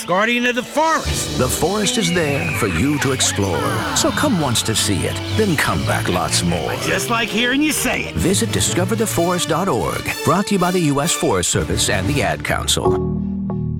Guardian of the forest. The forest is there for you to explore. So come once to see it, then come back lots more. Just like hearing you say it. Visit discovertheforest.org. Brought to you by the U.S. Forest Service and the Ad Council.